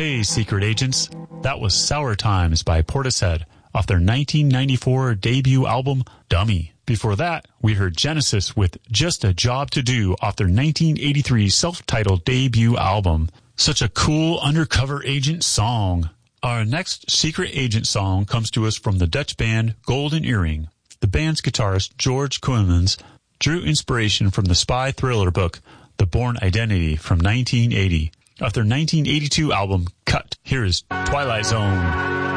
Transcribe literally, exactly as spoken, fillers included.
Hey, secret agents. That was Sour Times by Portishead off their nineteen ninety-four debut album, Dummy. Before that, we heard Genesis with Just a Job to Do off their nineteen eighty-three self-titled debut album. Such a cool undercover agent song. Our next secret agent song comes to us from the Dutch band Golden Earring. The band's guitarist, George Kooijmans, drew inspiration from the spy thriller book, The Bourne Identity from nineteen eighty. Off their nineteen eighty-two album, Cut, here is Twilight Zone.